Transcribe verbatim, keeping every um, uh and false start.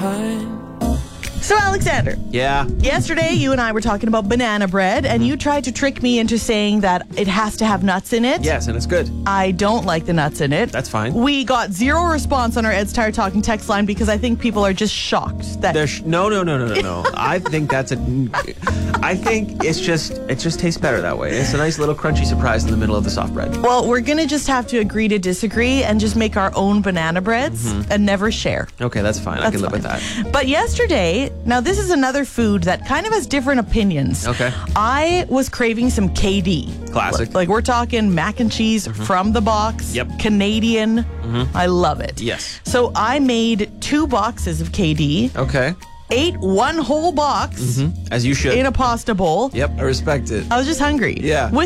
behind. So, Alexander, Yeah. yesterday you and I were talking about banana bread, and you tried to trick me into saying that it has to have nuts in it. Yes, and it's good. I don't like the nuts in it. That's fine. We got zero response on our Ed's Tired Talking text line because I think people are just shocked that. There's no, no, no, no, no, no. I think that's a. I think it's just it just tastes better that way. It's a nice little crunchy surprise in the middle of the soft bread. Well, we're going to just have to agree to disagree and just make our own banana breads and never share. Okay, that's fine. I That's can live with fine. that. But yesterday, now this is another food that kind of has different opinions. Okay. I was craving some K D. Classic. Like we're talking mac and cheese from the box. Yep. Canadian. I love it. Yes. So I made two boxes of K D, Okay. ate one whole box As you should. in a pasta bowl. Yep, I respect it. I was just hungry. Yeah. With